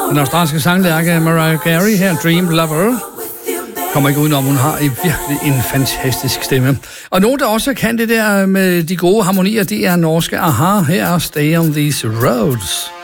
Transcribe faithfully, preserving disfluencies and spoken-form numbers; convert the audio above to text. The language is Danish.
Den australske sanglærke Mariah Carey her, Dream Lover. Kommer ikke udenom, hun har i virkelig en fantastisk stemme. Og nogen, der også kan det der med de gode harmonier, det er norske A H A. Her er Stay on These Roads.